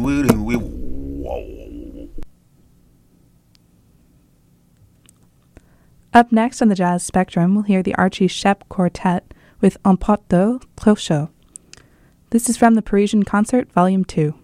Up next on the Jazz Spectrum, we'll hear the Archie Shepp Quartet with Un pot de clochot. This is from the Parisian Concert, Volume 2.